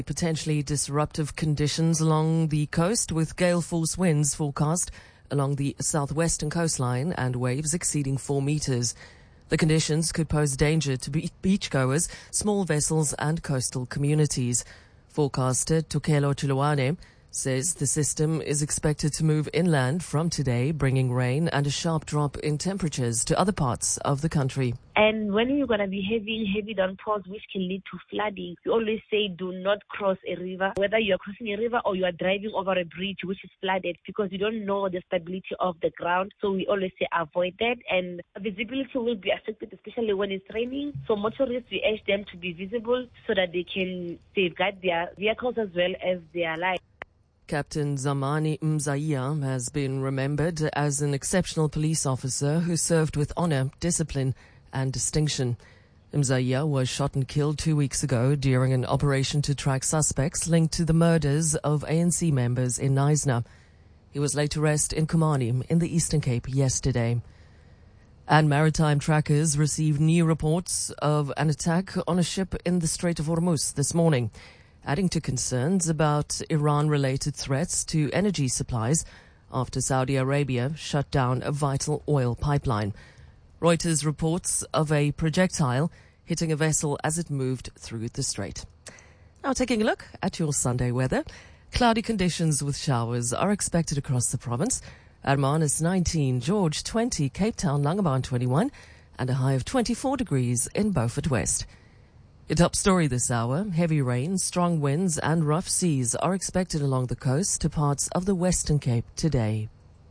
Potentially disruptive conditions along the coast with gale force winds forecast along the southwestern coastline and waves exceeding 4 meters. The conditions could pose danger to beachgoers, small vessels and coastal communities. Forecaster Tokelo Chiloane says the system is expected to move inland from today, bringing rain and a sharp drop in temperatures to other parts of the country. And when you're going to be having heavy downpours, which can lead to flooding, we always say do not cross a river, whether you're crossing a river or you are driving over a bridge which is flooded, because you don't know the stability of the ground. So we always say avoid that. And visibility will be affected, especially when it's raining. So motorists, we urge them to be visible so that they can safeguard their vehicles as well as their lives. Captain Zamani Mzaiya has been remembered as an exceptional police officer who served with honor, discipline and distinction. Mzaiya was shot and killed 2 weeks ago during an operation to track suspects linked to the murders of ANC members in Knysna. He was laid to rest in Kumani in the Eastern Cape yesterday. And maritime trackers received new reports of an attack on a ship in the Strait of Hormuz this morning, adding to concerns about Iran-related threats to energy supplies after Saudi Arabia shut down a vital oil pipeline. Reuters reports of a projectile hitting a vessel as it moved through the strait. Now taking a look at your Sunday weather. Cloudy conditions with showers are expected across the province. Hermanus 19, George 20, Cape Town, Langebaan 21, and a high of 24 degrees in Beaufort West. Your top story this hour, heavy rain, strong winds and rough seas are expected along the coast to parts of the Western Cape today.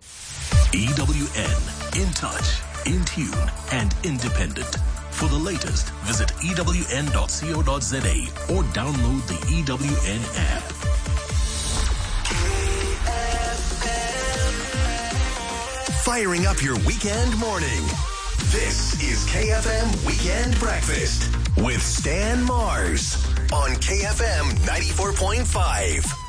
EWN, in touch, in tune and independent. For the latest, visit ewn.co.za or download the EWN app. Firing up your weekend morning. This is KFM Weekend Breakfast with Stan Mars on KFM 94.5.